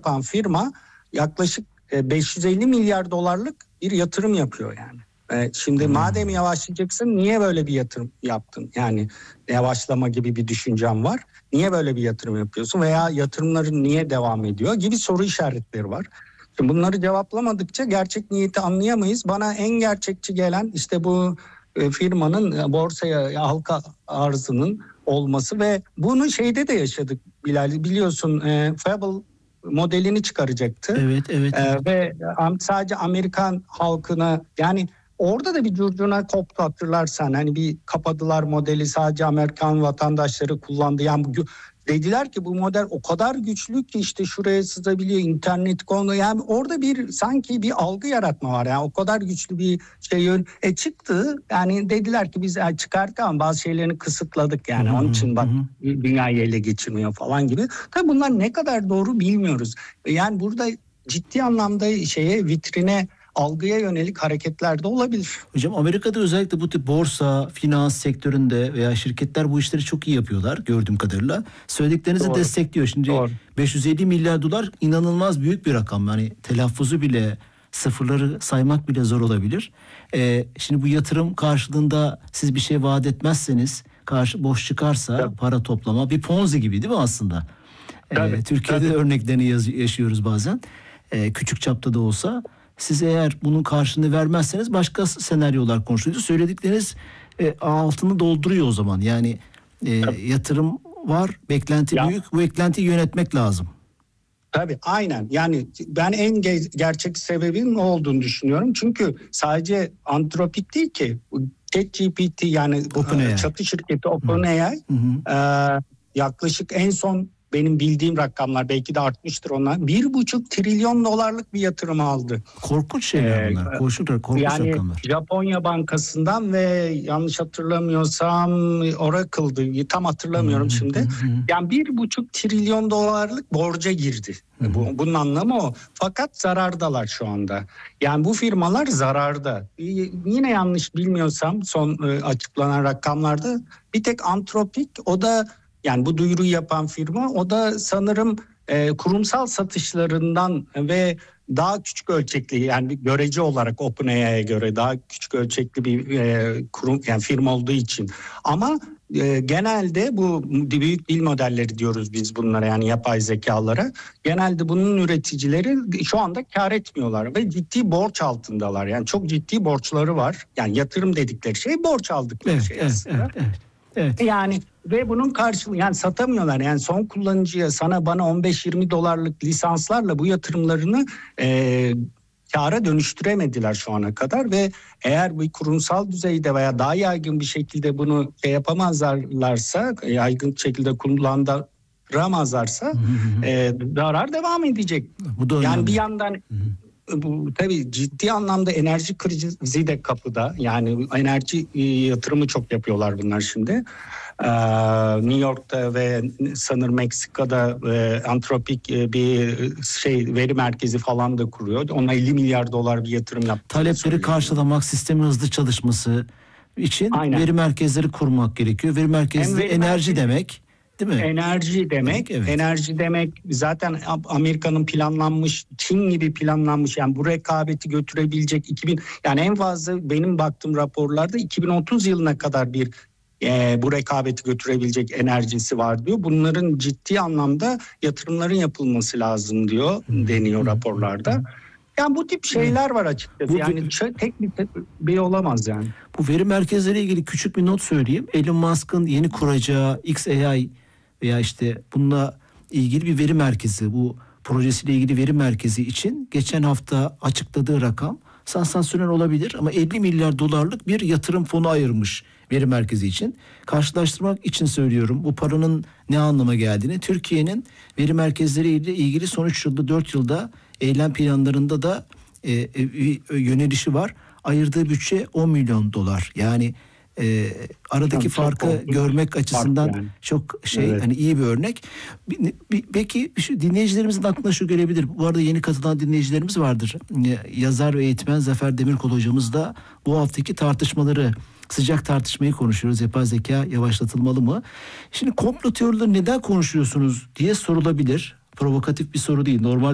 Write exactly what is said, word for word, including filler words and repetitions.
yapan firma yaklaşık beş yüz elli milyar dolarlık bir yatırım yapıyor yani. Şimdi hmm. madem yavaşlayacaksın niye böyle bir yatırım yaptın? Yani yavaşlama gibi bir düşüncem var. Niye böyle bir yatırım yapıyorsun veya yatırımların niye devam ediyor gibi soru işaretleri var. Şimdi bunları cevaplamadıkça gerçek niyeti anlayamayız. Bana en gerçekçi gelen işte bu firmanın borsaya halka arzının olması ve bunu şeyde de yaşadık Bilal, biliyorsun e, Fable modelini çıkaracaktı. Evet, evet. E, ve sadece Amerikan halkına, yani orada da bir curcuna koptu hatırlarsan. Hani bir kapadılar modeli, sadece Amerikan vatandaşları kullandı. Yani bu, dediler ki bu model o kadar güçlü ki işte şuraya sızabiliyor, internet konu. Yani orada bir sanki bir algı yaratma var. Yani o kadar güçlü bir şey e çıktı. Yani dediler ki biz çıkarttık ama bazı şeylerini kısıtladık yani. Onun için bak dünyayı ele geçirmiyor falan gibi. Tabii bunlar ne kadar doğru bilmiyoruz. Yani burada ciddi anlamda şeye, vitrine, algıya yönelik hareketler de olabilir. Hocam Amerika'da özellikle bu tip borsa, finans sektöründe veya şirketler bu işleri çok iyi yapıyorlar gördüğüm kadarıyla. Söylediklerinizi Doğru. destekliyor. Şimdi Doğru. beş yüz elli milyar dolar inanılmaz büyük bir rakam. Yani telaffuzu bile, sıfırları saymak bile zor olabilir. Ee, şimdi bu yatırım karşılığında siz bir şey vaat etmezseniz, karşı boş çıkarsa Tabii. para toplama bir Ponzi gibi değil mi aslında? Ee, Türkiye'de Tabii. örneklerini yaz- yaşıyoruz bazen. Ee, küçük çapta da olsa. Siz eğer bunun karşılığını vermezseniz başka senaryolar konuşuluyor. Söyledikleriniz e, altını dolduruyor o zaman. Yani e, yatırım var, beklenti ya. büyük. Bu beklentiyi yönetmek lazım. Tabii aynen. Yani ben en ge- gerçek sebebinin o olduğunu düşünüyorum. Çünkü sadece Anthropic değil ki. ChatGPT yani OpenAI. çatı şirketi OpenAI e, yaklaşık en son benim bildiğim rakamlar, belki de artmıştır onlar. Bir buçuk trilyon dolarlık bir yatırım aldı. Korkunç şeyler ee, bunlar. Korkunç, korkunç yani rakamlar. Japonya Bankası'ndan ve yanlış hatırlamıyorsam Oracle'dı. Tam hatırlamıyorum hmm, şimdi. Hmm, hmm. Yani bir buçuk trilyon dolarlık borca girdi. Hmm. Bu, bunun anlamı o. Fakat zarardalar şu anda. Yani bu firmalar zararda. Yine yanlış bilmiyorsam son açıklanan rakamlarda bir tek Anthropic, o da yani bu duyuruyu yapan firma, o da sanırım e, kurumsal satışlarından ve daha küçük ölçekli, yani görece olarak OpenAI'ye göre daha küçük ölçekli bir e, kurum, yani firma olduğu için. Ama e, genelde bu büyük dil modelleri diyoruz biz bunlara, yani yapay zekalara. Genelde bunun üreticileri şu anda kar etmiyorlar ve ciddi borç altındalar. Yani çok ciddi borçları var. Yani yatırım dedikleri şey borç aldıkları evet, şey evet, aslında. Evet, evet. Evet. Yani ve bunun karşılığı, yani satamıyorlar. Yani son kullanıcıya, sana bana on beş yirmi dolarlık lisanslarla bu yatırımlarını e, kâra dönüştüremediler şu ana kadar ve eğer bir kurumsal düzeyde veya daha yaygın bir şekilde bunu şey yapamazlarsa, yaygın şekilde kullandıramazlarsa e, zarar devam edecek. Bu da yani önemli. bir yandan Hı-hı. Bu tabii ciddi anlamda enerji krizi de kapıda. Yani enerji yatırımı çok yapıyorlar bunlar şimdi. Ee, New York'ta ve sanırım Meksika'da e, Anthropic bir şey veri merkezi falan da kuruyor. Ona elli milyar dolar bir yatırım yaptı. Talepleri söylüyor. karşılamak, sistemin hızlı çalışması için Aynen. veri merkezleri kurmak gerekiyor. Veri merkezi enerji merkezi, demek. Değil mi? Enerji demek, evet. enerji demek zaten Amerika'nın planlanmış, Çin gibi planlanmış, yani bu rekabeti götürebilecek iki bin, yani en fazla benim baktığım raporlarda iki bin otuz yılına kadar bir e, bu rekabeti götürebilecek enerjisi var diyor. Bunların ciddi anlamda yatırımların yapılması lazım diyor, deniyor raporlarda. Yani bu tip şeyler var açıkçası. Bu, yani tek bir, bir olamaz yani. Bu veri merkezleriyle ilgili küçük bir not söyleyeyim. Elon Musk'ın yeni kuracağı X A I veya işte bununla ilgili bir veri merkezi, bu projesiyle ilgili veri merkezi için geçen hafta açıkladığı rakam sansasyonel olabilir ama elli milyar dolarlık bir yatırım fonu ayırmış veri merkezi için. Karşılaştırmak için söylüyorum bu paranın ne anlama geldiğini. Türkiye'nin veri merkezleriyle ilgili son üç yılda dört yılda eylem planlarında da e, e, yönelişi var. Ayırdığı bütçe on milyon dolar. Yani e, aradaki çok farkı çok görmek açısından yani. Çok şey evet. Hani iyi bir örnek. Bir, bir, peki şu dinleyicilerimizin aklına şu gelebilir. Bu arada yeni katılan dinleyicilerimiz vardır. Yazar ve eğitmen Zafer Demirkol hocamız da bu haftaki tartışmaları, sıcak tartışmayı konuşuyoruz. Yapay zeka yavaşlatılmalı mı? Şimdi komplo teorileri neden konuşuyorsunuz diye sorulabilir. Provokatif bir soru değil. Normal